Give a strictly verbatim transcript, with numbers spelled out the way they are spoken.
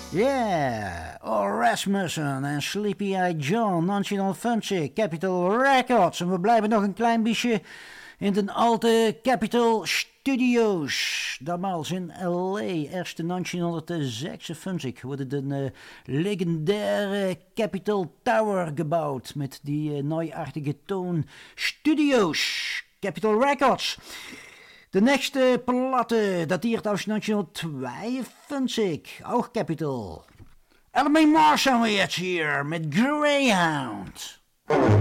Yeah, Rasmussen en Sleepy Eye John, negentienhonderdvijfenzig, Capitol Records. En we blijven nog een klein beetje in de oude Capitol Studios. Damals in L A. Eerst in negentienhonderdzesenvijftig wordt de uh, legendaire Capitol Tower gebouwd. Met die uh, neuartige toon Studios. Capitol Records. De nächste Platte datiert aus negentienhonderdtweeënvijftig. Auch Capitol. L M A Marsh haben wir jetzt hier mit Greyhound.